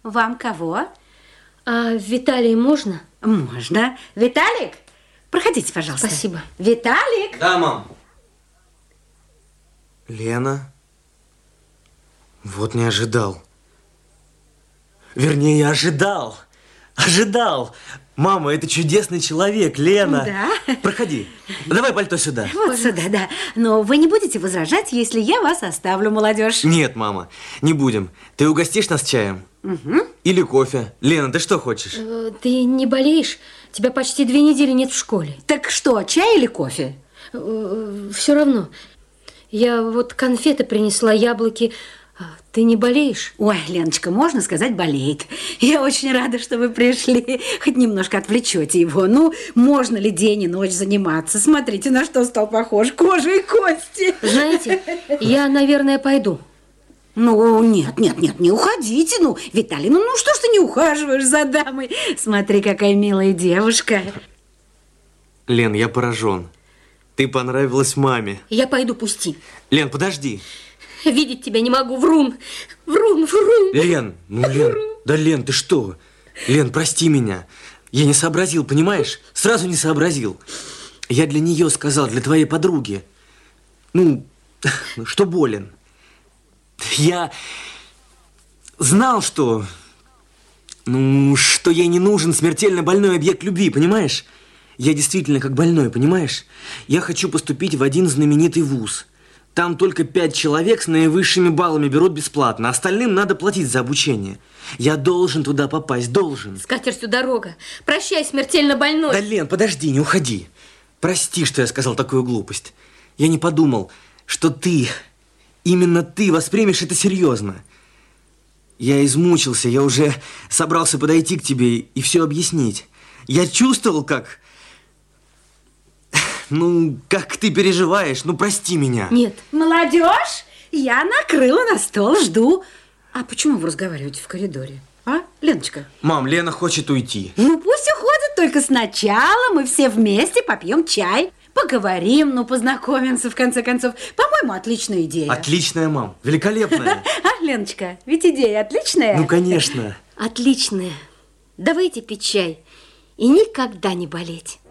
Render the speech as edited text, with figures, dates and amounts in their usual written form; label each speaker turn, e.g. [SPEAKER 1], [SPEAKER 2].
[SPEAKER 1] Вам кого?
[SPEAKER 2] А Виталий можно?
[SPEAKER 1] Можно. Виталик, проходите, пожалуйста.
[SPEAKER 2] Спасибо.
[SPEAKER 1] Виталик!
[SPEAKER 3] Да, мам. Лена? Вот не ожидал. Вернее, я ожидал. Ожидал. Мама, это чудесный человек, Лена.
[SPEAKER 1] Да.
[SPEAKER 3] Проходи. Давай пальто сюда.
[SPEAKER 1] Вот сюда, да. Но вы не будете возражать, если я вас оставлю, молодежь?
[SPEAKER 3] Нет, мама, не будем. Ты угостишь нас чаем?
[SPEAKER 1] Угу.
[SPEAKER 3] Или кофе? Лена, ты что хочешь?
[SPEAKER 2] Ты не болеешь? Тебя почти 2 недели нет в школе.
[SPEAKER 1] Так что, чай или кофе?
[SPEAKER 2] Все равно. Я вот конфеты принесла, яблоки. Ты не болеешь?
[SPEAKER 1] Ой, Леночка, можно сказать, болеет. Я очень рада, что вы пришли. Хоть немножко отвлечете его. Ну, можно ли день и ночь заниматься? Смотрите, на что стал похож. Кожа и кости.
[SPEAKER 2] Знаете, я, наверное, пойду.
[SPEAKER 1] Ну, нет, не уходите. Ну, Виталий, ну что ж ты не ухаживаешь за дамой? Смотри, какая милая девушка.
[SPEAKER 3] Лен, я поражен. Ты понравилась маме.
[SPEAKER 2] Я пойду, пусти.
[SPEAKER 3] Лен, подожди.
[SPEAKER 2] Видеть тебя не могу, врун. Врун, врун.
[SPEAKER 3] Лен, Лен, да, Лен, ты что? Лен, прости меня. Я не сообразил, понимаешь? Сразу не сообразил. Я для нее сказал, для твоей подруги. Ну, что болен. Я знал, что... Ну, что ей не нужен смертельно больной объект любви, понимаешь? Я действительно как больной, понимаешь? Я хочу поступить в один знаменитый вуз. Там только 5 человек с наивысшими баллами берут бесплатно, остальным надо платить за обучение. Я должен туда попасть, должен.
[SPEAKER 2] С катертью дорога. Прощай, смертельно больной.
[SPEAKER 3] Да, Лен, подожди, не уходи. Прости, что я сказал такую глупость. Я не подумал, что ты, именно ты воспримешь это серьезно. Я измучился, я уже собрался подойти к тебе и все объяснить. Я чувствовал, как... Ну, как ты переживаешь, ну прости меня.
[SPEAKER 2] Нет.
[SPEAKER 1] Молодежь, я накрыла на стол, жду. А почему вы разговариваете в коридоре? А, Леночка?
[SPEAKER 3] Мам, Лена хочет уйти.
[SPEAKER 1] Ну, пусть уходит, только сначала мы все вместе попьем чай. Поговорим, ну, познакомимся, в конце концов. По-моему, отличная идея.
[SPEAKER 3] Отличная, мам, великолепная.
[SPEAKER 1] А, Леночка, ведь идея отличная?
[SPEAKER 3] Ну, конечно.
[SPEAKER 2] Отличная. Давайте пить чай и никогда не болеть.